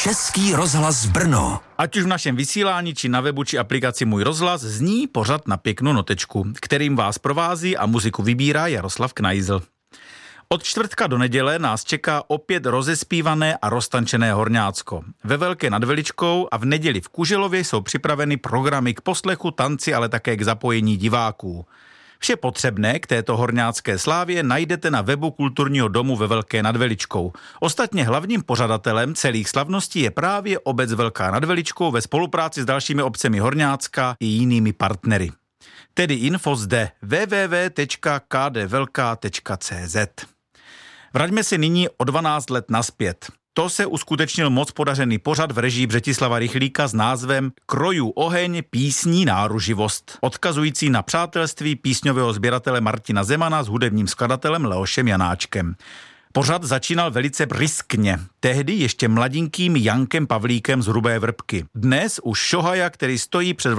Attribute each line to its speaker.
Speaker 1: Český rozhlas Brno.
Speaker 2: Ať už v našem vysílání, či na webu, či aplikaci Můj rozhlas, zní pořad Na pěknou notečku, kterým vás provází a muziku vybírá Jaroslav Knajzl. Od čtvrtka do neděle nás čeká opět rozespívané a roztančené Horňácko. Ve Velké nad Veličkou a v neděli v Kuželově jsou připraveny programy k poslechu, tanci, ale také k zapojení diváků. Vše potřebné k této horňácké slávě najdete na webu Kulturního domu ve Velké nad Veličkou. Ostatně hlavním pořadatelem celých slavností je právě obec Velká nad Veličkou ve spolupráci s dalšími obcemi Horňácka i jinými partnery. Tedy info zde www.kdvelka.cz. Vraťme se nyní o 12 let nazpět. To se uskutečnil moc podařený pořad v režii Břetislava Rychlíka s názvem Kroju oheň, písní náruživost, odkazující na přátelství písňového sběratele Martina Zemana s hudebním skladatelem Leošem Janáčkem. Pořad začínal velice briskně, tehdy ještě mladinkým Jankem Pavlíkem z Hrubé Vrbky. Dnes už šohaja, který stojí před